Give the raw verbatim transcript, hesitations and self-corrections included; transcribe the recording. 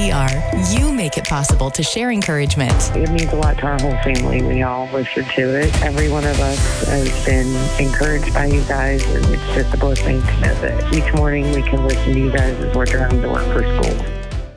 we are, you make it possible to share encouragement. It means a lot to our whole family. We all listen to it. Every one of us has been encouraged by you guys, and it's just a blessing to know that each morning we can listen to you guys as we're driving to work for school.